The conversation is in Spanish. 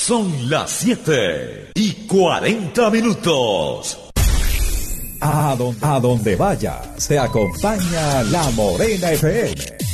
Son las 7:40. A donde vaya, se acompaña La Morena FM.